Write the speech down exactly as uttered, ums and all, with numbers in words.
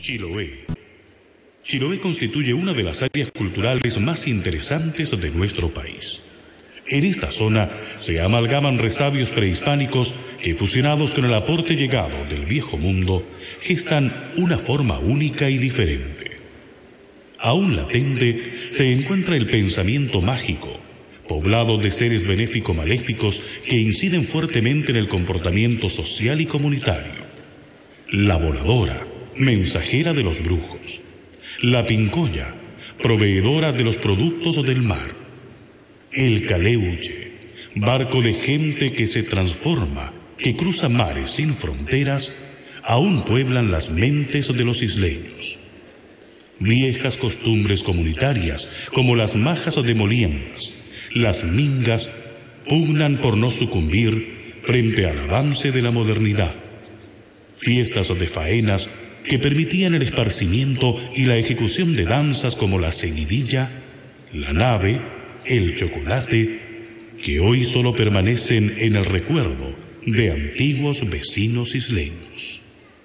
Chiloé. Chiloé constituye una de las áreas culturales más interesantes de nuestro país. En esta zona se amalgaman resabios prehispánicos que, fusionados con el aporte llegado del viejo mundo, gestan una forma única y diferente. Aún latente se encuentra el pensamiento mágico, poblado de seres benéfico-maléficos que inciden fuertemente en el comportamiento social y comunitario. La voladora, mensajera de los brujos. La pincoya, proveedora de los productos del mar. El caleuche, barco de gente que se transforma, que cruza mares sin fronteras, aún pueblan las mentes de los isleños. Viejas costumbres comunitarias, como las majas de moliendas, las mingas, pugnan por no sucumbir frente al avance de la modernidad. Fiestas de faenas que permitían el esparcimiento y la ejecución de danzas como la seguidilla, la nave, el chocolate, que hoy solo permanecen en el recuerdo de antiguos vecinos isleños.